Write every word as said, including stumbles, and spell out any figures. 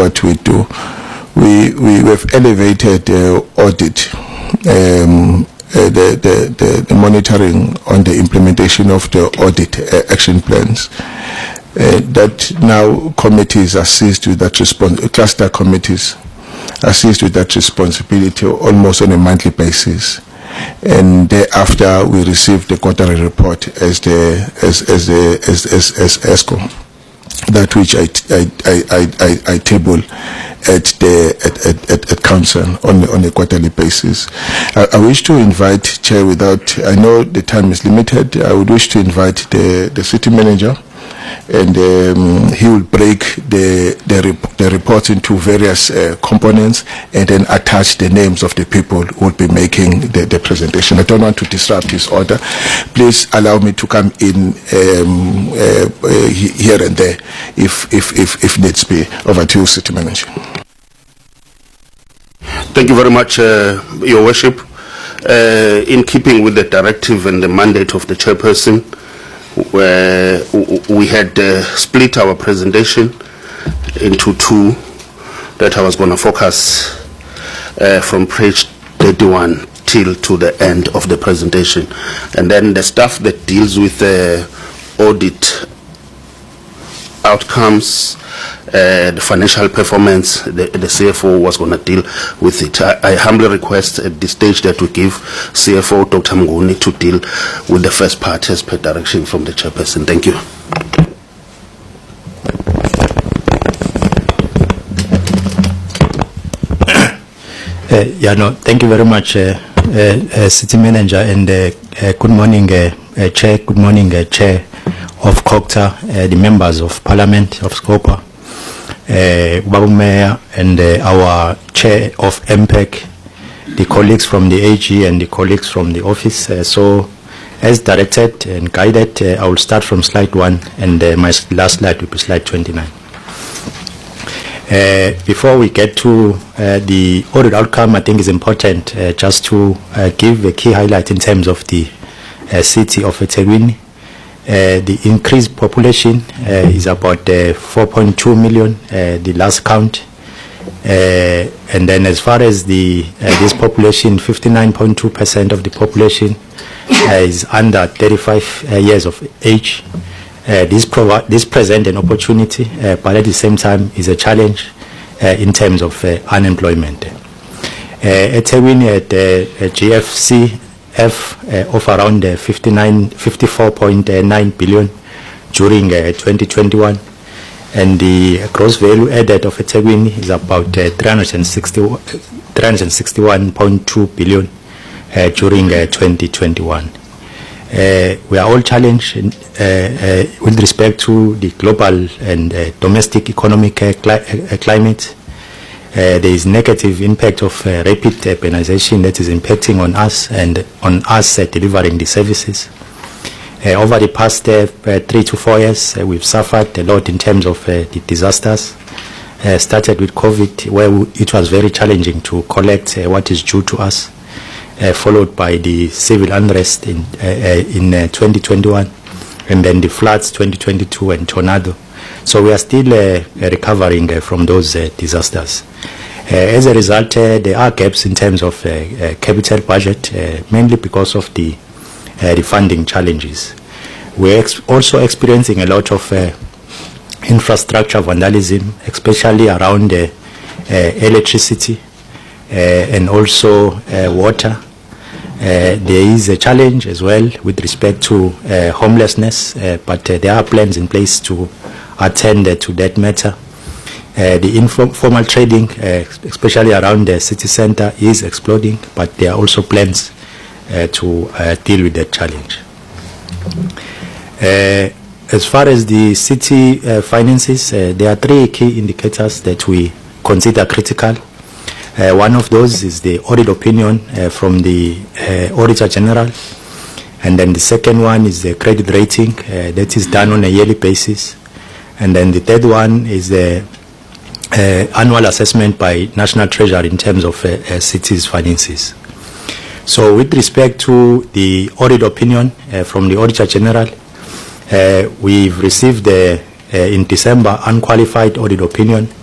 what we do. We we have elevated uh, audit, um, uh, the, the, the the monitoring on the implementation of the audit uh, action plans. Uh, that now committees assist with that response. Cluster committees assist with that responsibility almost on a monthly basis. And thereafter we receive the quarterly report as the as as the as as, as ESCO, that which I I, I, I, I table at the at, at, at council on on a quarterly basis. I, I wish to invite, Chair, without, I know the time is limited, I would wish to invite the the city manager, and um, he will break the the, rep the reports into various uh, components and then attach the names of the people who will be making the, the presentation. I don't want to disrupt his order. Please allow me to come in um, uh, uh, here and there if, if, if, if needs be. Over to you, City Manager. Thank you very much, uh, Your Worship. Uh, in keeping with the directive and the mandate of the chairperson, where we had uh, split our presentation into two, that I was going to focus uh, from page thirty-one till to the end of the presentation, and then the stuff that deals with the audit outcomes, uh, the financial performance, the, the C F O was going to deal with it. I, I humbly request at this stage that we give C F O Doctor Mnguni to deal with the first part as per direction from the chairperson. Thank you. Uh, yeah, no, thank you very much, uh, uh, uh, City Manager, and uh, uh, good morning, uh, uh, Chair. Good morning, uh, Chair of COGTA, uh, the members of Parliament of Scopa, uh, Babu Mayor, and uh, our Chair of M P E C, the colleagues from the A G and the colleagues from the office. Uh, so, as directed and guided, uh, I will start from slide one, and uh, my last slide will be slide twenty-nine. Uh, before we get to uh, the audit outcome, I think it's important uh, just to uh, give a key highlight in terms of the uh, city of eThekwini. Uh, the increased population uh, is about uh, four point two million, uh, the last count. Uh, and then as far as the uh, this population, fifty-nine point two percent of the population uh, is under thirty-five uh, years of age. Uh, this, this presents an opportunity, uh, but at the same time is a challenge uh, in terms of uh, unemployment. Uh, eThekwini at uh, G F C F uh, of around uh, fifty-four point nine billion during uh, twenty twenty-one, and the gross value added of eThekwini is about uh, three hundred sixty-one point two billion uh, during uh, twenty twenty-one. Uh, we are all challenged in, uh, uh, with respect to the global and uh, domestic economic uh, cli uh, climate. Uh, there is negative impact of uh, rapid urbanization that is impacting on us and on us uh, delivering the services. Uh, over the past uh, uh, three to four years, uh, we've suffered a lot in terms of uh, the disasters. Uh, started with COVID, where it was very challenging to collect uh, what is due to us. Uh, followed by the civil unrest in uh, uh, in uh, twenty twenty-one, and then the floods twenty twenty-two and tornado. So we are still uh, recovering uh, from those uh, disasters. Uh, as a result, uh, there are gaps in terms of uh, uh, capital budget, uh, mainly because of the, uh, the funding challenges. We're ex also experiencing a lot of uh, infrastructure vandalism, especially around uh, uh, electricity uh, and also uh, water. Uh, there is a challenge as well with respect to uh, homelessness, uh, but uh, there are plans in place to attend uh, to that matter. Uh, the informal trading, uh, especially around the city center, is exploding, but there are also plans uh, to uh, deal with that challenge. Uh, as far as the city uh, finances, uh, there are three key indicators that we consider critical. Uh, one of those is the audit opinion uh, from the uh, Auditor General, and then the second one is the credit rating uh, that is done on a yearly basis, and then the third one is the uh, annual assessment by National Treasury in terms of uh, uh, cities' finances. So with respect to the audit opinion uh, from the Auditor General, uh, we've received uh, uh, in December unqualified audit opinion